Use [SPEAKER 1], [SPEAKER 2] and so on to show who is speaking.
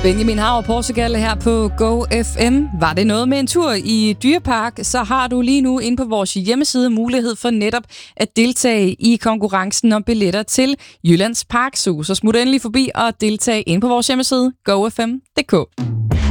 [SPEAKER 1] Benjamin Hav og Portugal her på Go FM. Var det noget med en tur i Dyrepark, så har du lige nu inde på vores hjemmeside mulighed for netop at deltage i konkurrencen om billetter til Jyllands Park Zoo. Så smut endelig forbi og deltag ind på vores hjemmeside gofm.dk.